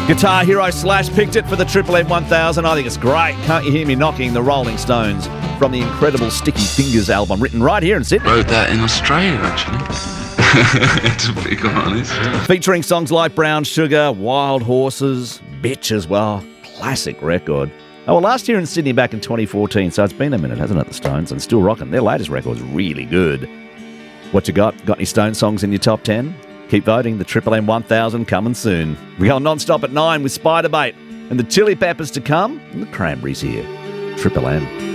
Guitar Hero Slash picked it for the Triple M 1000. I think it's great. Can't You Hear Me Knocking? The Rolling Stones from the incredible Sticky Fingers album, written right here in Sydney. Wrote that in Australia, actually. To be honest. Featuring songs like Brown Sugar, Wild Horses, Bitch as well. Classic record. Oh, well, last year in Sydney back in 2014, so it's been a minute, hasn't it, the Stones? And still rocking. Their latest record's really good. What you got? Got any Stone songs in your top 10? Keep voting. The Triple M 1000 coming soon. We go non-stop at 9 with Spiderbait and the Chili Peppers to come. And the Cranberries here. Triple M.